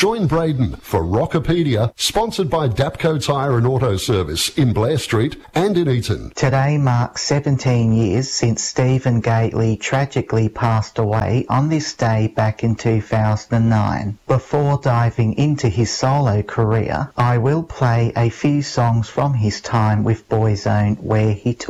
Join Braden for Rockopedia, sponsored by Dapco Tyre and Auto Service in Blair Street and in Eaton. Today marks 17 years since Stephen Gately tragically passed away on this day back in 2009. Before diving into his solo career, I will play a few songs from his time with Boyzone where he took